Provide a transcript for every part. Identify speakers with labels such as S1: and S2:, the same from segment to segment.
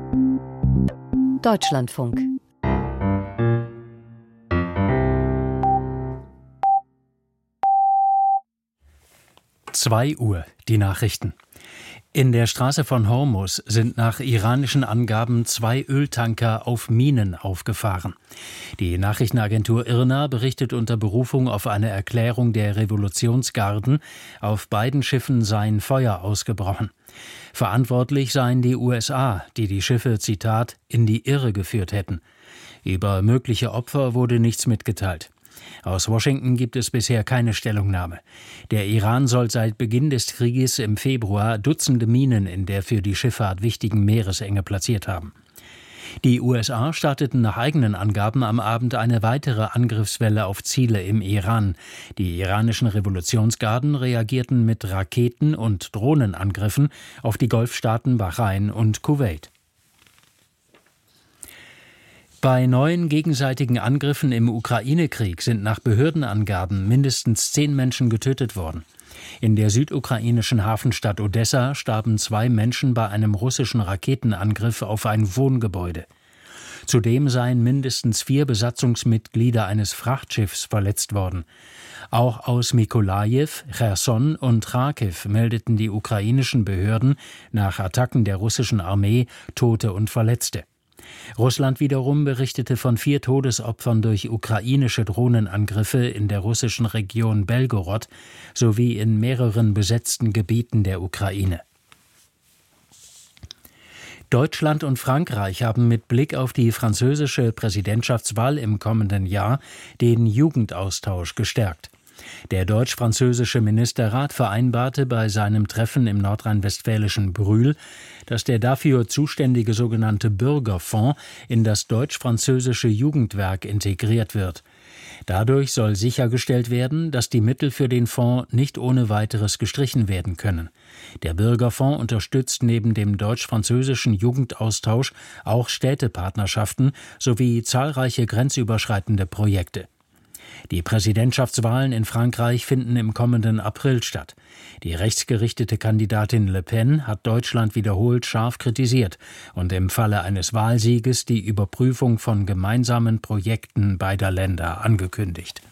S1: Deutschlandfunk.
S2: Uhr, die Nachrichten. In der Straße von Hormuz sind nach iranischen Angaben 2 Öltanker auf Minen aufgefahren. Die Nachrichtenagentur IRNA berichtet unter Berufung auf eine Erklärung der Revolutionsgarden, auf beiden Schiffen seien Feuer ausgebrochen. Verantwortlich seien die USA, die die Schiffe, Zitat, in die Irre geführt hätten. Über mögliche Opfer wurde nichts mitgeteilt. Aus Washington gibt es bisher keine Stellungnahme. Der Iran soll seit Beginn des Krieges im Februar Dutzende Minen in der für die Schifffahrt wichtigen Meeresenge platziert haben. Die USA starteten nach eigenen Angaben am Abend eine weitere Angriffswelle auf Ziele im Iran. Die iranischen Revolutionsgarden reagierten mit Raketen- und Drohnenangriffen auf die Golfstaaten Bahrain und Kuwait. Bei neuen gegenseitigen Angriffen im Ukraine-Krieg sind nach Behördenangaben mindestens 10 Menschen getötet worden. In der südukrainischen Hafenstadt Odessa starben 2 Menschen bei einem russischen Raketenangriff auf ein Wohngebäude. Zudem seien mindestens 4 Besatzungsmitglieder eines Frachtschiffs verletzt worden. Auch aus Mykolajiw, Cherson und Charkiw meldeten die ukrainischen Behörden nach Attacken der russischen Armee Tote und Verletzte. Russland wiederum berichtete von 4 Todesopfern durch ukrainische Drohnenangriffe in der russischen Region Belgorod sowie in mehreren besetzten Gebieten der Ukraine. Deutschland und Frankreich haben mit Blick auf die französische Präsidentschaftswahl im kommenden Jahr den Jugendaustausch gestärkt. Der deutsch-französische Ministerrat vereinbarte bei seinem Treffen im nordrhein-westfälischen Brühl, dass der dafür zuständige sogenannte Bürgerfonds in das deutsch-französische Jugendwerk integriert wird. Dadurch soll sichergestellt werden, dass die Mittel für den Fonds nicht ohne weiteres gestrichen werden können. Der Bürgerfonds unterstützt neben dem deutsch-französischen Jugendaustausch auch Städtepartnerschaften sowie zahlreiche grenzüberschreitende Projekte. Die Präsidentschaftswahlen in Frankreich finden im kommenden April statt. Die rechtsgerichtete Kandidatin Le Pen hat Deutschland wiederholt scharf kritisiert und im Falle eines Wahlsieges die Überprüfung von gemeinsamen Projekten beider Länder angekündigt.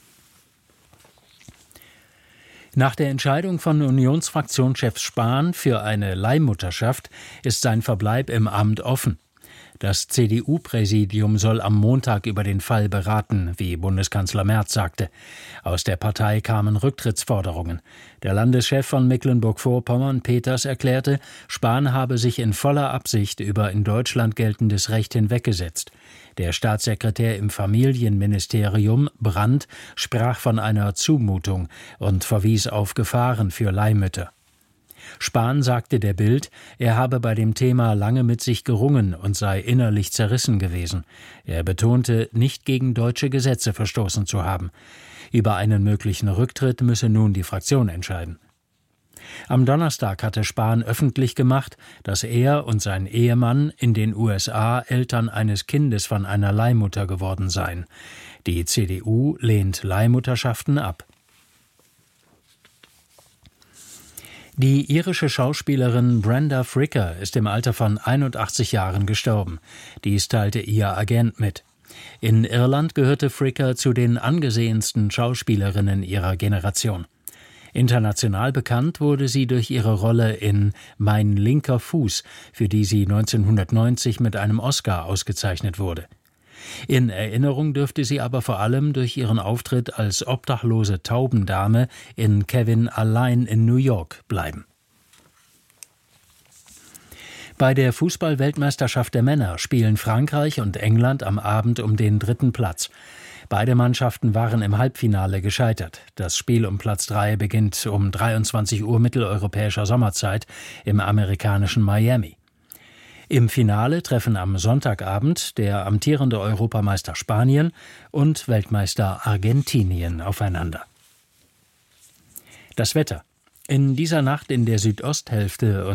S2: Nach der Entscheidung von Unionsfraktionschef Spahn für eine Leihmutterschaft ist sein Verbleib im Amt offen. Das CDU-Präsidium soll am Montag über den Fall beraten, wie Bundeskanzler Merz sagte. Aus der Partei kamen Rücktrittsforderungen. Der Landeschef von Mecklenburg-Vorpommern, Peters, erklärte, Spahn habe sich in voller Absicht über in Deutschland geltendes Recht hinweggesetzt. Der Staatssekretär im Familienministerium, Brandt, sprach von einer Zumutung und verwies auf Gefahren für Leihmütter. Spahn sagte der Bild, er habe bei dem Thema lange mit sich gerungen und sei innerlich zerrissen gewesen. Er betonte, nicht gegen deutsche Gesetze verstoßen zu haben. Über einen möglichen Rücktritt müsse nun die Fraktion entscheiden. Am Donnerstag hatte Spahn öffentlich gemacht, dass er und sein Ehemann in den USA Eltern eines Kindes von einer Leihmutter geworden seien. Die CDU lehnt Leihmutterschaften ab. Die irische Schauspielerin Brenda Fricker ist im Alter von 81 Jahren gestorben. Dies teilte ihr Agent mit. In Irland gehörte Fricker zu den angesehensten Schauspielerinnen ihrer Generation. International bekannt wurde sie durch ihre Rolle in Mein linker Fuß, für die sie 1990 mit einem Oscar ausgezeichnet wurde. In Erinnerung dürfte sie aber vor allem durch ihren Auftritt als obdachlose Taubendame in Kevin allein in New York bleiben. Bei der Fußball-Weltmeisterschaft der Männer spielen Frankreich und England am Abend um den 3. Platz. Beide Mannschaften waren im Halbfinale gescheitert. Das Spiel um Platz 3 beginnt um 23 Uhr mitteleuropäischer Sommerzeit im amerikanischen Miami. Im Finale treffen am Sonntagabend der amtierende Europameister Spanien und Weltmeister Argentinien aufeinander. Das Wetter. In dieser Nacht in der Südosthälfte